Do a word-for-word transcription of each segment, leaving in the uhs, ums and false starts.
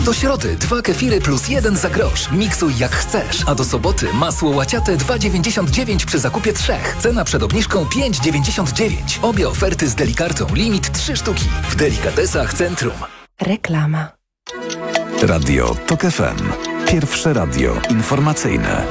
Do środy dwa kefiry plus jeden za grosz. Miksuj jak chcesz. A do soboty masło łaciate dwa dziewięćdziesiąt dziewięć przy zakupie trzech. Cena przed obniżką pięć dziewięćdziesiąt dziewięć. Obie oferty z Delikartą. Limit trzy sztuki. W Delikatesach Centrum. Reklama. Radio TOK F M. Pierwsze radio informacyjne.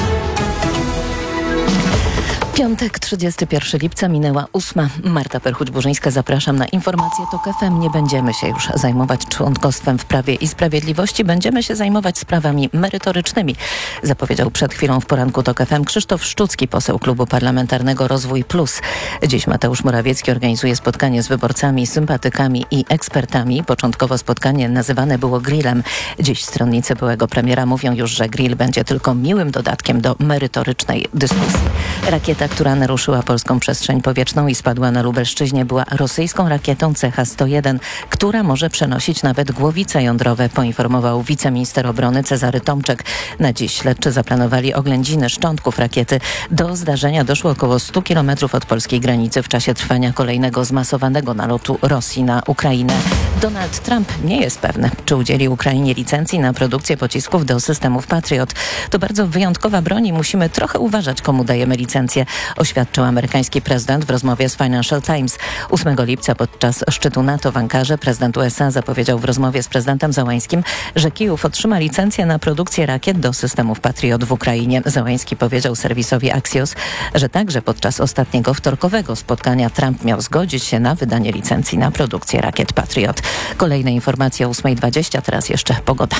Piątek, trzydziestego pierwszego lipca, minęła ósma. Marta Perchuć-Burzyńska, zapraszam na informacje TOK F M. Nie będziemy się już zajmować członkostwem w Prawie i Sprawiedliwości. Będziemy się zajmować sprawami merytorycznymi, zapowiedział przed chwilą w poranku TOK F M Krzysztof Szczucki, poseł Klubu Parlamentarnego Rozwój Plus. Dziś Mateusz Morawiecki organizuje spotkanie z wyborcami, sympatykami i ekspertami. Początkowo spotkanie nazywane było grillem. Dziś stronnicy byłego premiera mówią już, że grill będzie tylko miłym dodatkiem do merytorycznej dyskusji. Rakieta, która naruszyła polską przestrzeń powietrzną i spadła na Lubelszczyźnie, była rosyjską rakietą C H sto jeden, która może przenosić nawet głowice jądrowe, poinformował wiceminister obrony Cezary Tomczek. Na dziś śledczy zaplanowali oględziny szczątków rakiety. Do zdarzenia doszło około stu kilometrów od polskiej granicy w czasie trwania kolejnego zmasowanego nalotu Rosji na Ukrainę. Donald Trump nie jest pewny, czy udzieli Ukrainie licencji na produkcję pocisków do systemów Patriot. To bardzo wyjątkowa broń i musimy trochę uważać, komu dajemy licencję, oświadczył amerykański prezydent w rozmowie z Financial Times. ósmego lipca podczas szczytu NATO w Ankarze prezydent U S A zapowiedział w rozmowie z prezydentem Załańskim, że Kijów otrzyma licencję na produkcję rakiet do systemów Patriot w Ukrainie. Załański powiedział serwisowi Axios, że także podczas ostatniego wtorkowego spotkania Trump miał zgodzić się na wydanie licencji na produkcję rakiet Patriot. Kolejne informacje o ósma dwadzieścia, teraz jeszcze pogoda.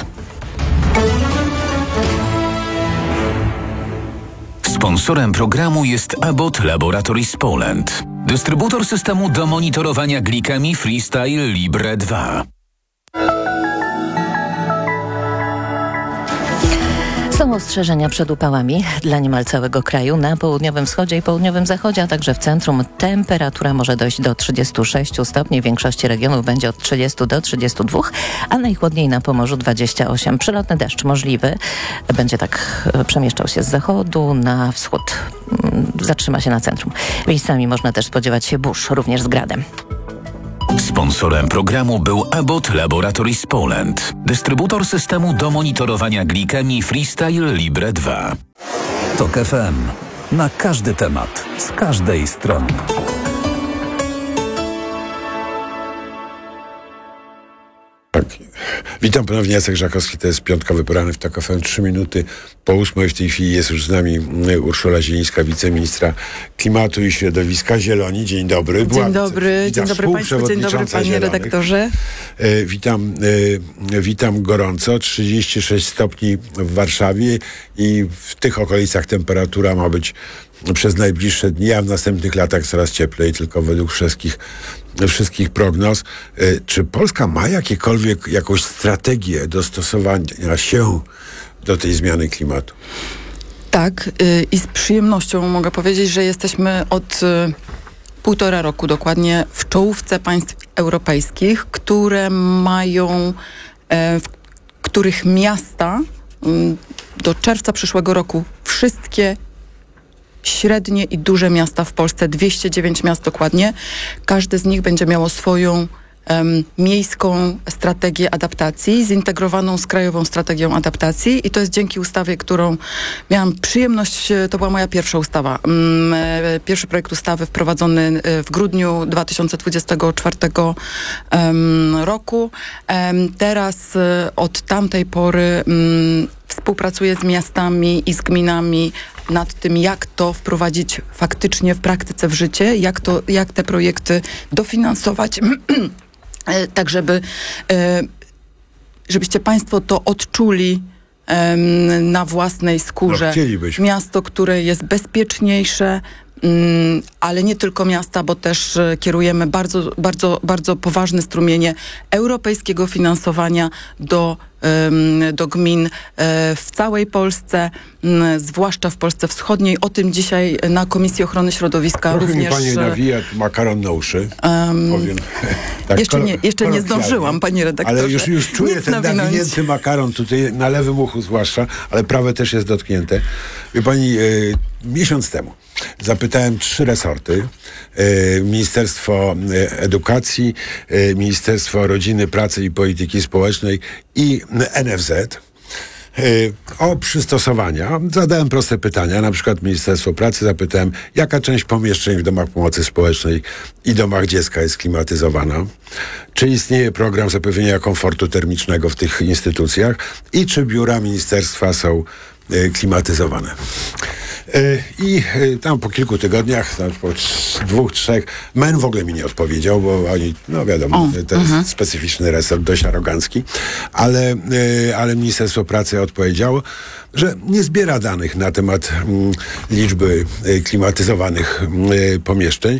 Sponsorem programu jest Abbott Laboratories Poland, dystrybutor systemu do monitorowania glikemii Freestyle Libre dwa. Są ostrzeżenia przed upałami dla niemal całego kraju. Na południowym wschodzie i południowym zachodzie, a także w centrum temperatura może dojść do trzydziestu sześciu stopni. W większości regionów będzie od trzydziestu do trzydziestu dwóch, a najchłodniej na Pomorzu dwadzieścia osiem. Przelotny deszcz możliwy. Będzie tak przemieszczał się z zachodu na wschód. Zatrzyma się na centrum. Miejscami można też spodziewać się burz, również z gradem. Sponsorem programu był Abbott Laboratories Poland, dystrybutor systemu do monitorowania glikemii Freestyle Libre dwa. TOK F M. Na każdy temat, z każdej strony. Tak. Witam ponownie, Jacek Żakowski, to jest piątkowy poranek w TOK F M. Trzy minuty po ósmej. W tej chwili jest już z nami Urszula Zielińska, wiceministra klimatu i środowiska. Zieloni, dzień dobry. Dzień Była, dobry, dzień dobry Państwu, dzień dobry Panie Zielonych. Redaktorze. E, witam, e, witam gorąco, trzydzieści sześć stopni w Warszawie i w tych okolicach temperatura ma być przez najbliższe dni, a w następnych latach coraz cieplej, tylko według wszystkich, wszystkich prognoz. Czy Polska ma jakiekolwiek, jakąś strategię dostosowania się do tej zmiany klimatu? Tak, yy, i z przyjemnością mogę powiedzieć, że jesteśmy od yy, półtora roku dokładnie w czołówce państw europejskich, które mają, yy, w których miasta yy, do czerwca przyszłego roku wszystkie średnie i duże miasta w Polsce, dwieście dziewięć miast dokładnie. Każde z nich będzie miało swoją um, miejską strategię adaptacji, zintegrowaną z krajową strategią adaptacji i to jest dzięki ustawie, którą miałam przyjemność, to była moja pierwsza ustawa. Um, pierwszy projekt ustawy wprowadzony w grudniu dwa tysiące dwudziestego czwartego um, roku. Um, teraz od tamtej pory um, współpracuję z miastami i z gminami nad tym, jak to wprowadzić faktycznie w praktyce w życie, jak, to, jak te projekty dofinansować, tak żeby żebyście Państwo to odczuli na własnej skórze. No, miasto, które jest bezpieczniejsze, ale nie tylko miasta, bo też kierujemy bardzo, bardzo, bardzo poważne strumienie europejskiego finansowania do, do gmin w całej Polsce, zwłaszcza w Polsce Wschodniej. O tym dzisiaj na Komisji Ochrony Środowiska Trochę również... mi pani nawija makaron na uszy. Um, powiem. Tak, jeszcze nie, jeszcze nie zdążyłam, panie redaktorze. Ale już, już czuję Nic ten nawinąć. nawinięty makaron tutaj na lewym uchu zwłaszcza, ale prawe też jest dotknięte. Wie pani, miesiąc temu zapytałem trzy resorty. E, Ministerstwo Edukacji, e, Ministerstwo Rodziny, Pracy i Polityki Społecznej i N F Z. O przystosowania. Zadałem proste pytania. Na przykład Ministerstwo Pracy zapytałem, jaka część pomieszczeń w domach pomocy społecznej i domach dziecka jest klimatyzowana. Czy istnieje program zapewnienia komfortu termicznego w tych instytucjach i czy biura ministerstwa są y, klimatyzowane. Y, I y, tam po kilku tygodniach, tam po trz- dwóch, trzech, M E N w ogóle mi nie odpowiedział, bo oni, no wiadomo, O, to jest uh-huh. specyficzny resort, dość arogancki, ale, y, ale Ministerstwo Pracy odpowiedziało, że nie zbiera danych na temat mm, liczby y, klimatyzowanych y, pomieszczeń,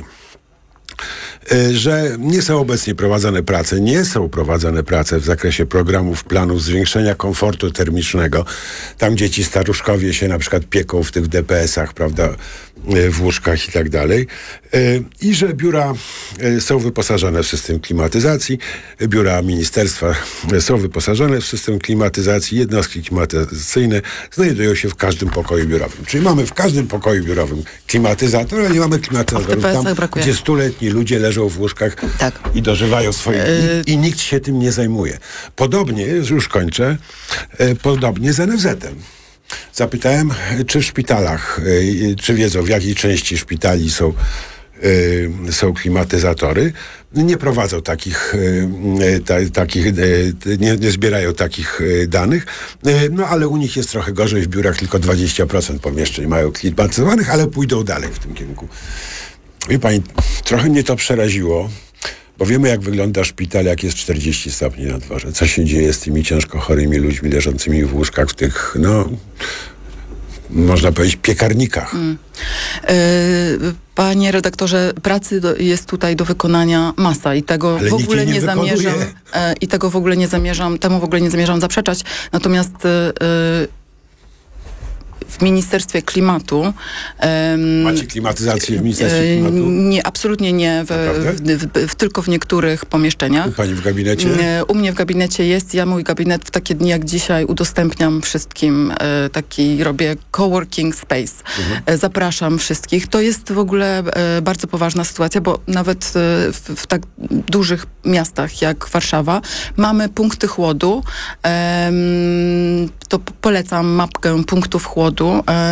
że nie są obecnie prowadzone prace, nie są prowadzone prace w zakresie programów, planów zwiększenia komfortu termicznego, tam dzieci staruszkowie się na przykład pieką w tych D P S-ach, prawda, w łóżkach i tak dalej. I że biura są wyposażone w system klimatyzacji, biura ministerstwa są wyposażone w system klimatyzacji, jednostki klimatyzacyjne znajdują się w każdym pokoju biurowym. Czyli mamy w każdym pokoju biurowym klimatyzator, ale nie mamy klimatyzatorów tam, brakuje. gdzie stuletni ludzie leżą w łóżkach Tak. i dożywają swoich Yy. i, i nikt się tym nie zajmuje. Podobnie, już kończę, e, podobnie z N F Z-em. Zapytałem, czy w szpitalach, e, czy wiedzą, w jakiej części szpitali są, e, są klimatyzatory. Nie prowadzą takich, e, ta, takich e, nie, nie zbierają takich e, danych, e, no ale u nich jest trochę gorzej, w biurach tylko dwadzieścia procent pomieszczeń mają klimatyzowanych, ale pójdą dalej w tym kierunku. Wie pani, trochę mnie to przeraziło, bo wiemy, jak wygląda szpital, jak jest czterdzieści stopni na dworze. Co się dzieje z tymi ciężko chorymi ludźmi leżącymi w łóżkach, w tych, no, można powiedzieć, piekarnikach. Mm. Yy, panie redaktorze, pracy do, jest tutaj do wykonania masa i tego Ale w nikt ogóle jej nie nie wykonuje. zamierzam e, i tego w ogóle nie zamierzam, temu w ogóle nie zamierzam zaprzeczać. Natomiast yy, w Ministerstwie Klimatu em, Macie klimatyzację w Ministerstwie Klimatu? Nie, absolutnie nie. W, w, w, w, tylko w niektórych pomieszczeniach. U pani w gabinecie? E, U mnie w gabinecie jest. Ja mój gabinet w takie dni jak dzisiaj udostępniam wszystkim. E, taki robię coworking space. Mhm. E, zapraszam wszystkich. To jest w ogóle e, bardzo poważna sytuacja, bo nawet e, w, w tak dużych miastach jak Warszawa mamy punkty chłodu. E, to polecam mapkę punktów chłodu.